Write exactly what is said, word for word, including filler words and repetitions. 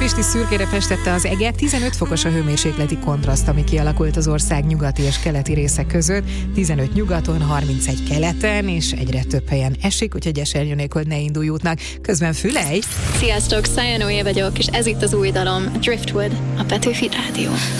Pisti szürkére festette az eget, tizenöt fokos a hőmérsékleti kontraszt, ami kialakult az ország nyugati és keleti része között, tizenöt nyugaton, harmincegy keleten, és egyre több helyen esik, úgyhogy esernyő nélkül ne indulj útnak. Közben fülej! Sziasztok, Szája Noé vagyok, és ez itt az új dalom, Driftwood, a Petőfi Rádió.